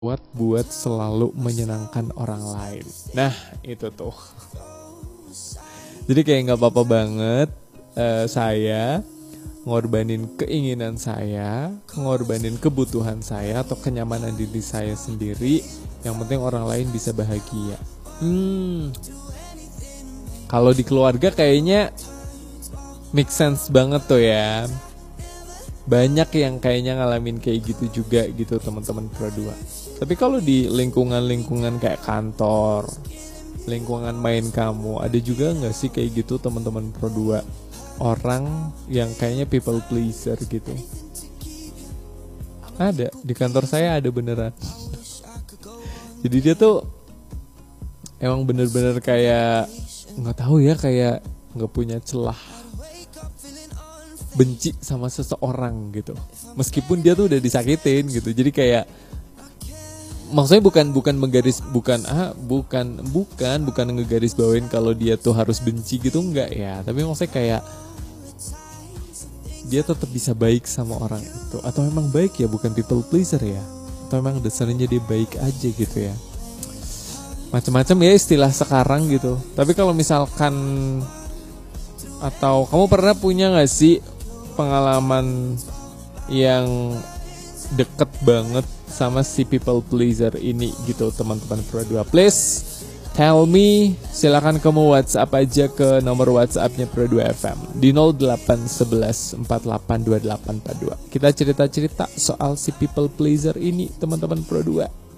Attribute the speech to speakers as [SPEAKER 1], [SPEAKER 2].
[SPEAKER 1] buat selalu menyenangkan orang lain. Nah, itu tuh. Jadi kayak nggak apa-apa banget saya ngorbanin keinginan saya, ngorbanin kebutuhan saya atau kenyamanan diri saya sendiri. Yang penting orang lain bisa bahagia. Kalau di keluarga kayaknya make sense banget tuh ya. Banyak yang kayaknya ngalamin kayak gitu juga gitu teman-teman Pro 2. Tapi kalau di lingkungan-lingkungan kayak kantor, lingkungan main kamu, ada juga gak sih kayak gitu teman-teman Pro 2? Orang yang kayaknya people pleaser gitu. Ada, di kantor saya ada beneran. Jadi dia tuh emang bener-bener kayak gak tahu ya, kayak gak punya celah benci sama seseorang gitu, meskipun dia tuh udah disakitin gitu. Jadi kayak maksudnya bukan ngegaris bawain kalau dia tuh harus benci gitu, enggak ya, tapi maksudnya kayak dia tetap bisa baik sama orang itu. Atau memang baik ya, bukan people pleaser ya, atau memang dasarnya dia baik aja gitu ya. Macam-macam ya istilah sekarang gitu. Tapi kalau misalkan, atau kamu pernah punya gak sih pengalaman yang deket banget sama si people pleaser ini gitu teman-teman Pro 2? Please tell me, silakan kamu WhatsApp aja ke nomor WhatsAppnya Pro 2 FM di 0811 482842. Kita cerita-cerita soal si people pleaser ini teman-teman Pro 2.